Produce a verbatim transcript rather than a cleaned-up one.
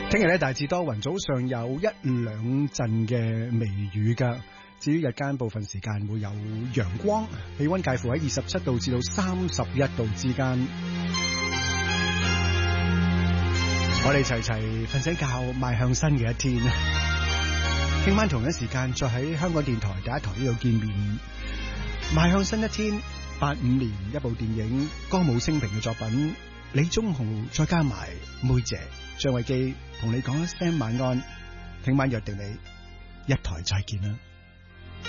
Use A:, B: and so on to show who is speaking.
A: 聽日咧大致多雲，早上有一兩陣嘅微雨噶。至於日間部分時間會有陽光，氣溫介乎喺二十七度至到三十一度之間。我哋齊齊瞓醒覺，邁向新嘅一天。聽晚同一時間再喺香港電台第一台呢度見面，邁向新一天。八五年一部電影歌舞升平嘅作品，李宗豪再加埋妹姐張衛基同你講一聲晚安，聽晚約定你一台再見啦。